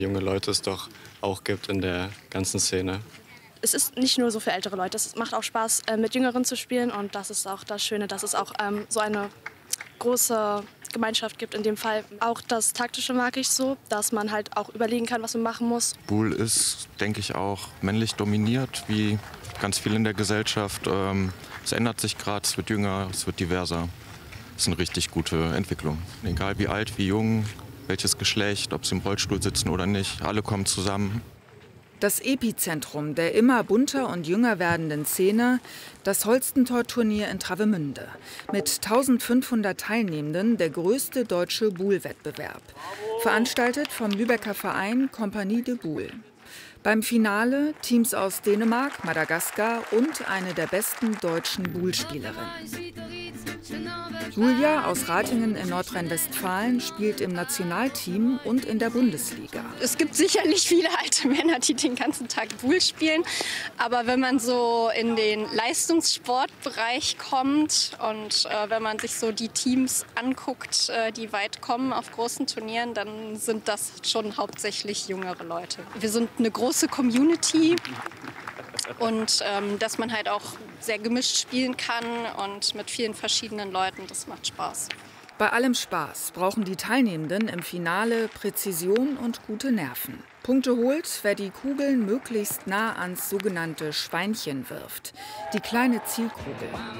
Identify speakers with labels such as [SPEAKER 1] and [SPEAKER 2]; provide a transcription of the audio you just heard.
[SPEAKER 1] junge Leute es doch auch gibt in der ganzen Szene.
[SPEAKER 2] Es ist nicht nur so für ältere Leute, es macht auch Spaß, mit Jüngeren zu spielen und das ist auch das Schöne, dass es auch so eine große Gemeinschaft gibt in dem Fall. Auch das Taktische mag ich so, dass man halt auch überlegen kann, was man machen muss.
[SPEAKER 3] Buhl ist, denke ich, auch männlich dominiert, wie ganz viel in der Gesellschaft. Es ändert sich gerade, es wird jünger, es wird diverser. Das ist eine richtig gute Entwicklung. Egal wie alt, wie jung, welches Geschlecht, ob sie im Rollstuhl sitzen oder nicht, alle kommen zusammen.
[SPEAKER 4] Das Epizentrum der immer bunter und jünger werdenden Szene, das Holstentor-Turnier in Travemünde. Mit 1500 Teilnehmenden der größte deutsche Buhl-Wettbewerb. Veranstaltet vom Lübecker Verein Compagnie de Buhl. Beim Finale Teams aus Dänemark, Madagaskar und eine der besten deutschen Buhl-Spielerinnen. Julia aus Ratingen in Nordrhein-Westfalen spielt im Nationalteam und in der Bundesliga.
[SPEAKER 5] Es gibt sicherlich viele alte Männer, die den ganzen Tag Buhl spielen. Aber wenn man so in den Leistungssportbereich kommt und wenn man sich so die Teams anguckt, die weit kommen auf großen Turnieren, dann sind das schon hauptsächlich jüngere Leute. Wir sind eine große Community. Und dass man halt auch sehr gemischt spielen kann und mit vielen verschiedenen Leuten, das macht Spaß.
[SPEAKER 4] Bei allem Spaß brauchen die Teilnehmenden im Finale Präzision und gute Nerven. Punkte holt, wer die Kugeln möglichst nah ans sogenannte Schweinchen wirft, die kleine Zielkugel.